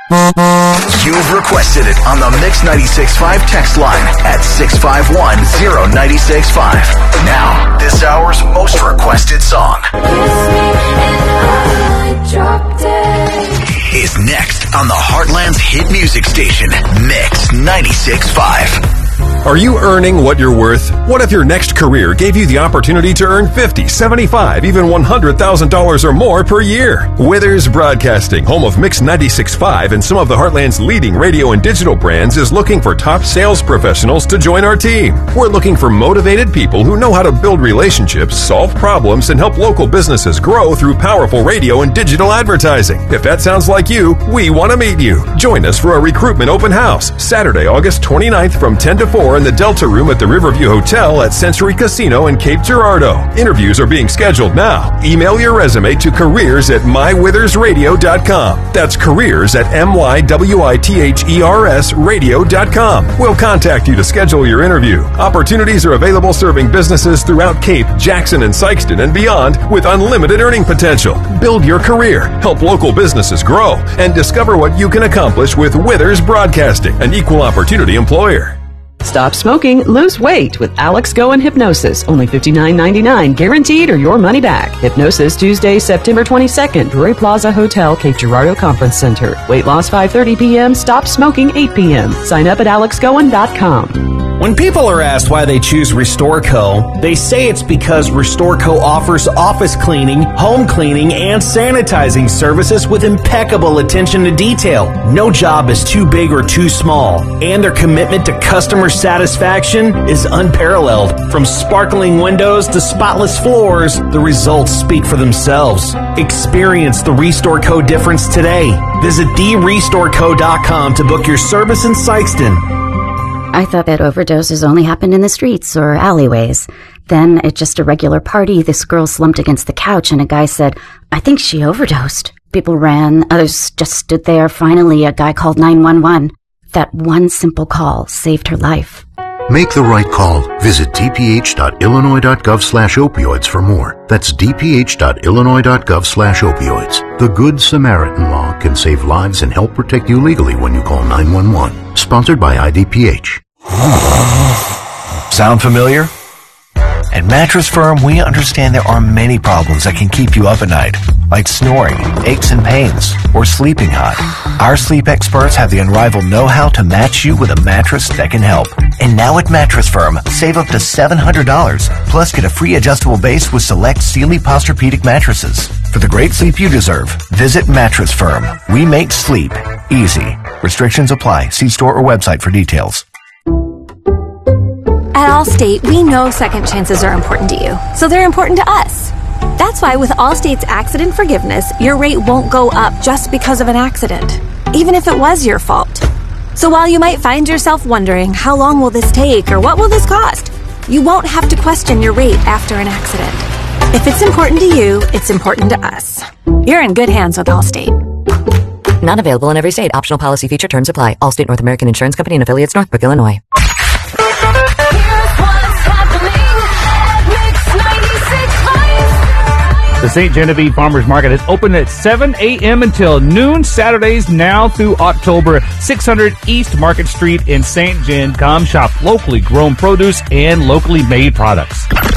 You've requested it on the Mix 96.5 text line at 651-0965. Now, this hour's most requested song is next on the Heartland's hit music station, Mix 96.5. Are you earning what you're worth? What if your next career gave you the opportunity to earn $50, $75, even $100,000 or more per year? Withers Broadcasting, home of Mix 96.5 and some of the Heartland's leading radio and digital brands, is looking for top sales professionals to join our team. We're looking for motivated people who know how to build relationships, solve problems, and help local businesses grow through powerful radio and digital advertising. If that sounds like you, we want to meet you. Join us for a recruitment open house, Saturday, August 29th from 10 to 4 in the Delta Room at the Riverview Hotel at Century Casino in Cape Girardeau. Interviews are being scheduled now. Email your resume to careers@mywithersradio.com. That's careers@mywithersradio.com. We'll contact you to schedule your interview. Opportunities are available serving businesses throughout Cape, Jackson, and Sykeston and beyond with unlimited earning potential. Build your career, help local businesses grow, and discover what you can accomplish with Withers Broadcasting, an equal opportunity employer. Stop smoking, lose weight with Alex Go and Hypnosis. Only $59.99, guaranteed or your money back. Hypnosis, Tuesday, September 22nd, Drury Plaza Hotel, Cape Girardeau Conference Center. Weight loss 5:30 p.m., stop smoking 8 p.m. Sign up at alexgoen.com. When people are asked why they choose RestoreCo, they say it's because RestoreCo offers office cleaning, home cleaning, and sanitizing services with impeccable attention to detail. No job is too big or too small, and their commitment to customer satisfaction is unparalleled. From sparkling windows to spotless floors, the results speak for themselves. Experience the RestoreCo difference today. Visit therestoreco.com to book your service in Sykeston. I thought that overdoses only happened in the streets or alleyways. Then, at just a regular party, this girl slumped against the couch and a guy said, "I think she overdosed." People ran, others just stood there. Finally, a guy called 911. That one simple call saved her life. Make the right call. Visit dph.illinois.gov/opioids for more. That's dph.illinois.gov/opioids. The Good Samaritan Law can save lives and help protect you legally when you call 911. Sponsored by IDPH. Sound familiar? At Mattress Firm, we understand there are many problems that can keep you up at night, like snoring, aches and pains, or sleeping hot. Our sleep experts have the unrivaled know-how to match you with a mattress that can help. And now at Mattress Firm, save up to $700, plus get a free adjustable base with select Sealy Posturepedic mattresses. For the great sleep you deserve, visit Mattress Firm. We make sleep easy. Restrictions apply. See store or website for details. At Allstate, we know second chances are important to you, so they're important to us. That's why with Allstate's accident forgiveness, your rate won't go up just because of an accident, even if it was your fault. So while you might find yourself wondering, how long will this take or what will this cost, you won't have to question your rate after an accident. If it's important to you, it's important to us. You're in good hands with Allstate. Not available in every state. Optional policy feature terms apply. Allstate North American Insurance Company and affiliates, Northbrook, Illinois. The St. Genevieve Farmers Market is open at 7 a.m. until noon, Saturdays now through October. 600 East Market Street in St. Gen. Come shop locally grown produce and locally made products.